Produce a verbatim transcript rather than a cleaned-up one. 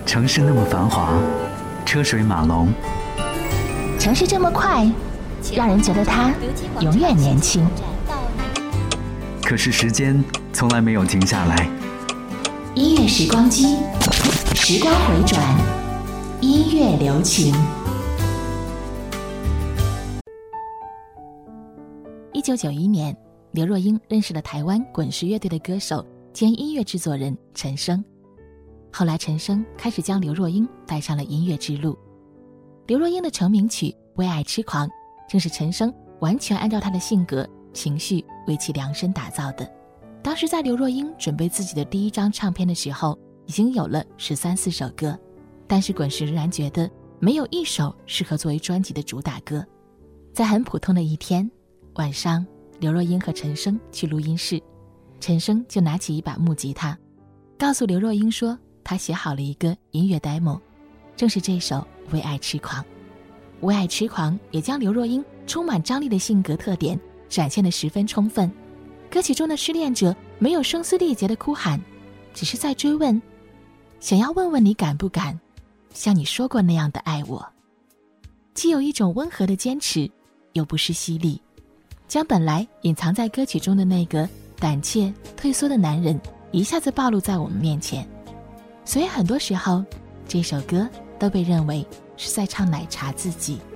城市那么繁华，车水马龙， 城市这么快，让人觉得它永远年轻。 可是时间从来没有停下来。 音乐时光机，时光回转，音乐留情。一九九一年，刘若英认识了台湾滚石乐队的歌手兼音乐制作人陈升。后来陈升开始将刘若英带上了音乐之路。刘若英的成名曲《为爱痴狂》正是陈升完全按照她的性格情绪为其量身打造的。当时在刘若英准备自己的第一张唱片的时候，已经有了十三四首歌，但是滚石仍然觉得没有一首适合作为专辑的主打歌。在很普通的一天晚上，刘若英和陈升去录音室，陈升就拿起一把木吉他，告诉刘若英说他写好了一个音乐 demo， 正是这首《为爱痴狂》。《为爱痴狂》也将刘若英充满张力的性格特点展现得十分充分。歌曲中的失恋者没有声嘶力竭的哭喊，只是在追问，想要问问你敢不敢像你说过那样的爱我。既有一种温和的坚持，又不失犀利，将本来隐藏在歌曲中的那个胆怯退缩的男人一下子暴露在我们面前。所以很多时候这首歌都被认为是在唱奶茶自己。